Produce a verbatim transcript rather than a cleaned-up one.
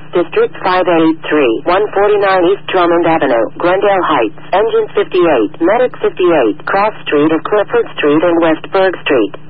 District five eighty-three, one forty-nine East Drummond Avenue, Glendale Heights, Engine fifty-eight, Medic fifty-eight, Cross Street of Clifford Street and West Berg Street.